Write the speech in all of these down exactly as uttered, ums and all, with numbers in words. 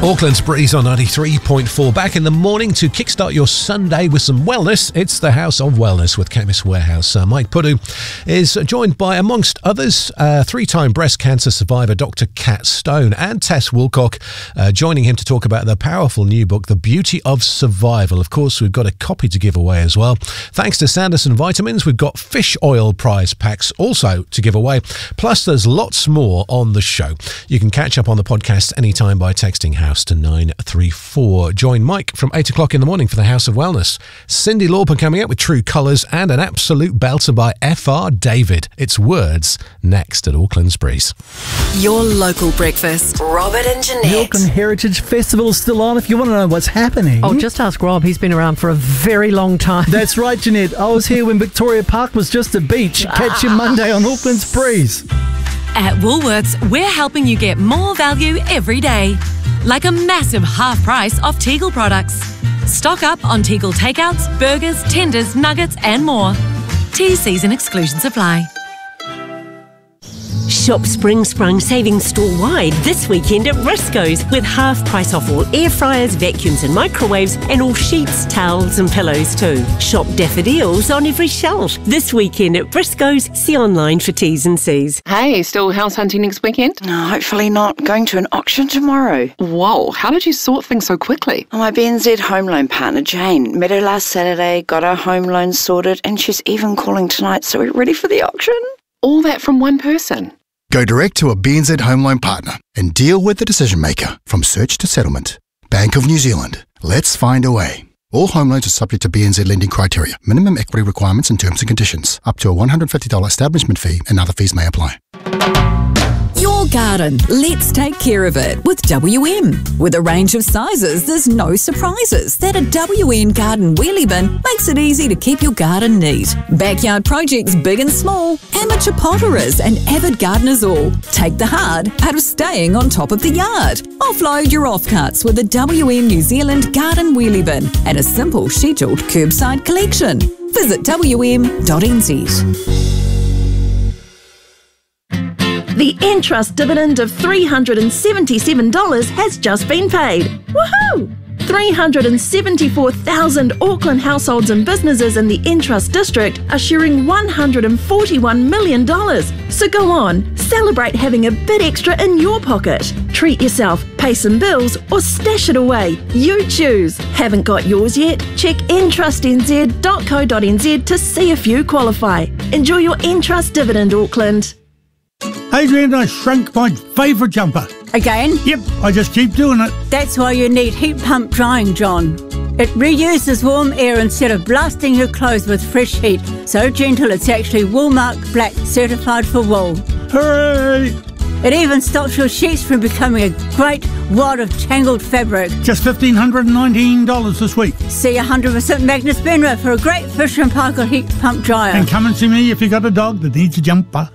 Auckland's Breeze on ninety-three point four. Back in the morning to kickstart your Sunday with some wellness. It's the House of Wellness with Chemist Warehouse. Uh, Mike Pudu is joined by, amongst others, uh, three-time breast cancer survivor Doctor Kat Stone and Tess Woolcock, uh, joining him to talk about the powerful new book, The Beauty of Survival. Of course, we've got a copy to give away as well. Thanks to Sanderson Vitamins, we've got fish oil prize packs also to give away. Plus, there's lots more on the show. You can catch up on the podcast anytime by texting House to nine three four. Join Mike from eight o'clock in the morning for the House of Wellness. Cyndi Lauper coming up with True Colours and an absolute belter by F R David. It's Words next at Auckland's Breeze. Your local breakfast. Robert and Jeanette. The Auckland Heritage Festival is still on if you want to know what's happening. Oh, just ask Rob. He's been around for a very long time. That's right, Jeanette. I was here when Victoria Park was just a beach. Catch you Monday on Auckland's Breeze. At Woolworths, we're helping you get more value every day. Like a massive half price off Tegel products. Stock up on Tegel takeouts, burgers, tenders, nuggets and more. T Cs and exclusions apply. Shop Spring Sprung savings store-wide this weekend at Briscoe's with half price off all air fryers, vacuums and microwaves and all sheets, towels and pillows too. Shop daffodils on every shelf this weekend at Briscoe's. See online for T's and C's. Hey, still house hunting next weekend? No, hopefully not. Going to an auction tomorrow. Whoa, how did you sort things so quickly? My B N Z home loan partner Jane met her last Saturday, got our home loan sorted, and she's even calling tonight, so we're ready for the auction. All that from one person? Go direct to a B N Z home loan partner and deal with the decision maker from search to settlement. Bank of New Zealand. Let's find a way. All home loans are subject to B N Z lending criteria, minimum equity requirements and terms and conditions. Up to a one hundred fifty dollars establishment fee and other fees may apply. Your garden. Let's take care of it with W M. With a range of sizes, there's no surprises that a W M garden wheelie bin makes it easy to keep your garden neat. Backyard projects big and small, amateur potterers and avid gardeners all. Take the hard out of staying on top of the yard. Offload your offcuts with a W M New Zealand garden wheelie bin and a simple scheduled curbside collection. Visit w m dot n z. The Entrust dividend of three hundred seventy-seven dollars has just been paid. Woohoo! three hundred seventy-four thousand Auckland households and businesses in the Entrust district are sharing one hundred forty-one million dollars. So go on, celebrate having a bit extra in your pocket. Treat yourself, pay some bills or stash it away. You choose. Haven't got yours yet? Check entrust n z dot co dot n z to see if you qualify. Enjoy your Entrust dividend, Auckland. Adrian, I shrunk my favourite jumper. Again? Yep, I just keep doing it. That's why you need heat pump drying, John. It reuses warm air instead of blasting your clothes with fresh heat. So gentle it's actually Woolmark Black certified for wool. Hooray! It even stops your sheets from becoming a great wad of tangled fabric. Just fifteen hundred nineteen dollars this week. See one hundred percent Magnus Benra for a great Fisher and Parker heat pump dryer. And come and see me if you've got a dog that needs a jumper.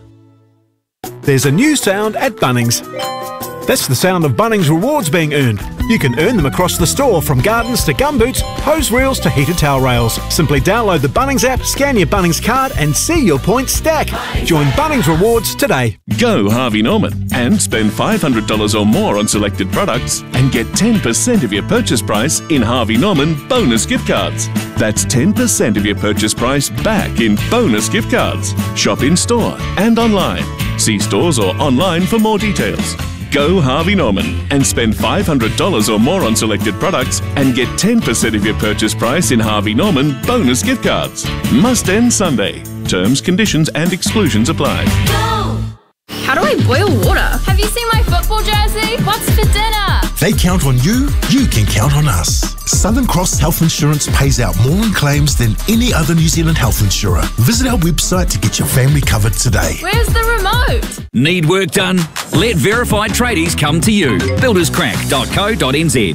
There's a new sound at Bunnings. That's the sound of Bunnings rewards being earned. You can earn them across the store, from gardens to gumboots, hose reels to heated towel rails. Simply download the Bunnings app, scan your Bunnings card and see your points stack. Join Bunnings Rewards today. Go Harvey Norman and spend five hundred dollars or more on selected products and get ten percent of your purchase price in Harvey Norman bonus gift cards. That's ten percent of your purchase price back in bonus gift cards. Shop in store and online. See stores or online for more details. Go Harvey Norman and spend five hundred dollars or more on selected products and get ten percent of your purchase price in Harvey Norman bonus gift cards. Must end Sunday. Terms, conditions and exclusions apply. Go! How do I boil water? Have you seen my football jersey? What's for dinner? They count on you, you can count on us. Southern Cross Health Insurance pays out more in claims than any other New Zealand health insurer. Visit our website to get your family covered today. Where's the remote? Need work done? Let verified tradies come to you. builders crack dot co dot n z.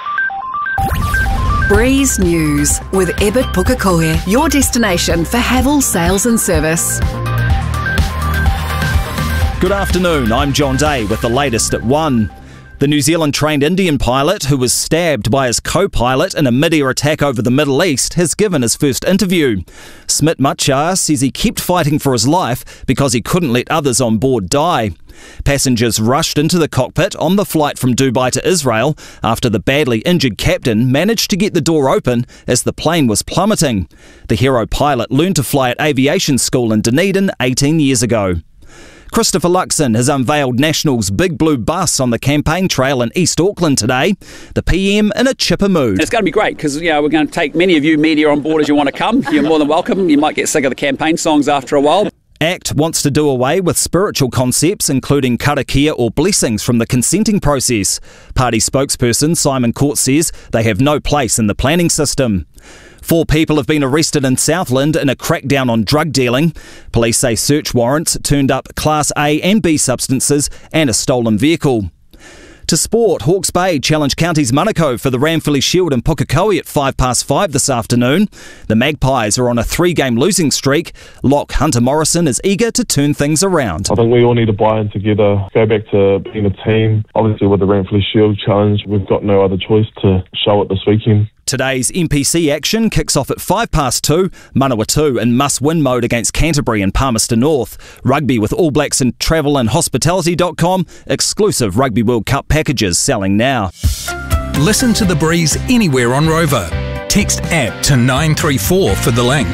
Breeze News with Ebert Pukekohe, your destination for Havel sales and service. Good afternoon, I'm John Day with the latest at one. The New Zealand-trained Indian pilot who was stabbed by his co-pilot in a mid-air attack over the Middle East has given his first interview. Smit Machar says he kept fighting for his life because he couldn't let others on board die. Passengers rushed into the cockpit on the flight from Dubai to Israel after the badly injured captain managed to get the door open as the plane was plummeting. The hero pilot learned to fly at aviation school in Dunedin eighteen years ago. Christopher Luxon has unveiled National's Big Blue Bus on the campaign trail in East Auckland today. The P M in a chipper mood. It's going to be great because, you know, we're going to take many of you media on board as you want to come. You're more than welcome. You might get sick of the campaign songs after a while. ACT wants to do away with spiritual concepts including karakia or blessings from the consenting process. Party spokesperson Simon Court says they have no place in the planning system. Four people have been arrested in Southland in a crackdown on drug dealing. Police say search warrants turned up Class A and B substances and a stolen vehicle. To sport, Hawke's Bay challenge Counties Manukau for the Ranfurly Shield in Pukekohe at five past five this afternoon. The Magpies are on a three-game losing streak. Lock Hunter Morrison is eager to turn things around. I think we all need to buy in together, go back to being a team. Obviously with the Ranfurly Shield challenge, we've got no other choice to show it this weekend. Today's N P C action kicks off at five past two, Manawatu in must-win mode against Canterbury and Palmerston North. Rugby with All Blacks and travel and hospitality dot com. Exclusive Rugby World Cup packages selling now. Listen to The Breeze anywhere on Rover. Text app to nine three four for the link.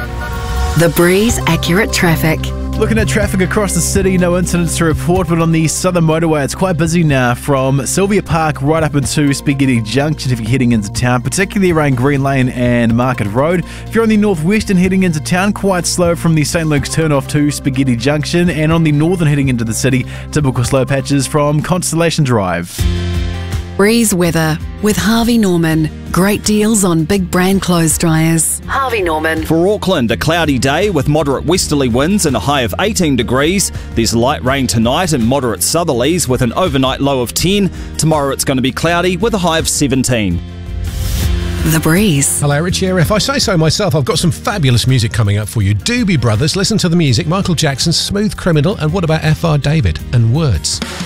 The Breeze Accurate Traffic. Looking at traffic across the city, no incidents to report, but on the southern motorway it's quite busy now from Sylvia Park right up into Spaghetti Junction if you're heading into town, particularly around Green Lane and Market Road. If you're on the northwestern heading into town, quite slow from the Saint Luke's turn-off to Spaghetti Junction, and on the northern heading into the city, typical slow patches from Constellation Drive. Breeze weather with Harvey Norman. Great deals on big brand clothes dryers. Harvey Norman. For Auckland, a cloudy day with moderate westerly winds and a high of eighteen degrees. There's light rain tonight and moderate southerlies with an overnight low of ten. Tomorrow it's going to be cloudy with a high of seventeen. The Breeze. Hello, Rich here. If I say so myself, I've got some fabulous music coming up for you. Doobie Brothers, listen to the music. Michael Jackson, Smooth Criminal, and what about F R David and Words?